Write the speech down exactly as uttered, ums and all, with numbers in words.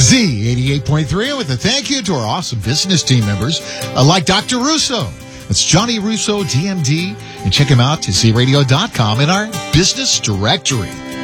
Z eighty-eight point three with a thank you to our awesome business team members uh, like Doctor Russo. That's Johnny Russo, D M D. And check him out at z radio dot com in our business directory.